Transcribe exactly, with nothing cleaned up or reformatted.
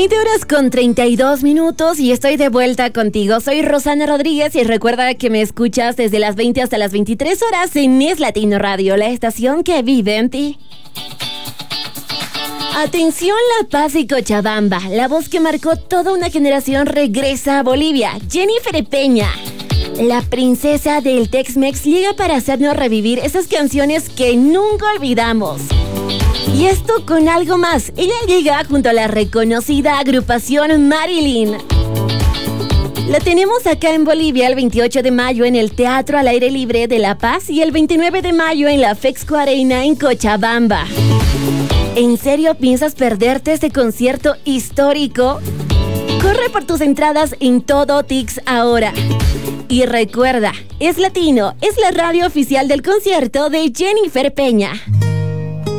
veinte horas con treinta y dos minutos y estoy de vuelta contigo. Soy Rosana Rodríguez y recuerda que me escuchas desde las veinte hasta las veintitrés horas en Es Latino Radio, la estación que vive en ti. Atención, La Paz y Cochabamba, la voz que marcó toda una generación regresa a Bolivia. Jennifer Peña, la princesa del Tex-Mex, llega para hacernos revivir esas canciones que nunca olvidamos. Y esto con algo más. Ella llega junto a la reconocida agrupación Marilyn. La tenemos acá en Bolivia el veintiocho de mayo en el Teatro al Aire Libre de La Paz y el veintinueve de mayo en la Fexco Arena en Cochabamba. ¿En serio piensas perderte este concierto histórico? Corre por tus entradas en Todo Tix ahora. Y recuerda, Es Latino, es la radio oficial del concierto de Jennifer Peña.